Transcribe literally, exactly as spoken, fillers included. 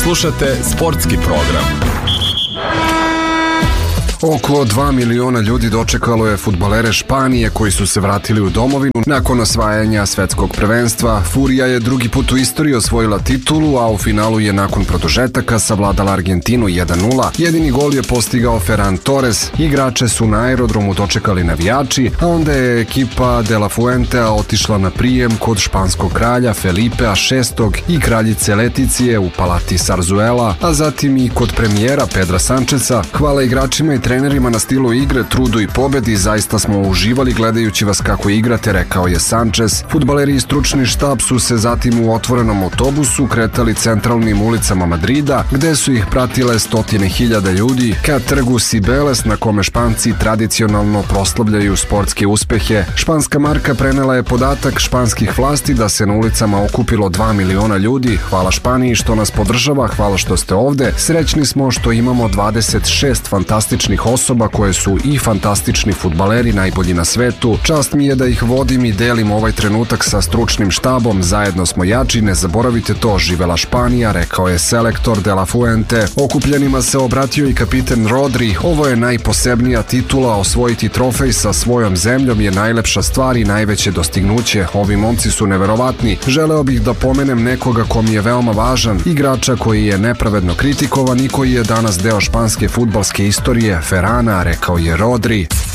Slušate sportski program. Oko dva miliona ljudi dočekalo je fudbalere Španije koji su se vratili u domovinu nakon osvajanja svetskog prvenstva. Furija je drugi put u istoriji osvojila titulu, a u finalu je nakon produžetaka savladala Argentinu jedan nula. Jedini gol je postigao Ferran Torres. Igrače su na aerodromu dočekali navijači, a onda je ekipa De La Fuentea otišla na prijem kod španskog kralja Felipea šestog i kraljice Leticije u palati Sarzuela, a zatim i kod premijera Pedra Sančesa. Hvala igračima i trenerima na stilu igre, trudu i pobedi, zaista smo uživali gledajući vas kako igrate, rekao je Sančes. Fudbaleri i stručni štab su se zatim u otvorenom autobusu kretali centralnim ulicama Madrida, gde su ih pratile stotine hiljada ljudi, ka trgu Cibeles na kome Španci tradicionalno proslavljaju sportske uspehe. Španska marka prenela je podatak španskih vlasti da se na ulicama okupilo dva miliona ljudi. Hvala Španiji što nas podržava, hvala što ste ovde. Srećni smo što imamo dvadeset šest fantastičnih osoba koje su i fantastični fudbaleri, najbolji na svetu. Čast mi je da ih vodim i delim ovaj trenutak sa stručnim štabom. Zajedno smo jači, ne zaboravite to, živela Španija, rekao je selektor De La Fuente. Okupljenima se obratio i kapiten Rodri. Ovo je najposebnija titula, osvojiti trofej sa svojom zemljom je najlepša stvar i najveće dostignuće. Ovi momci su neverovatni. Želeo bih da pomenem nekoga ko mi je veoma važan, igrača koji je nepravedno kritikovan i koji je danas deo španske fudbalske istorije, Ferrana, rekao je Rodri.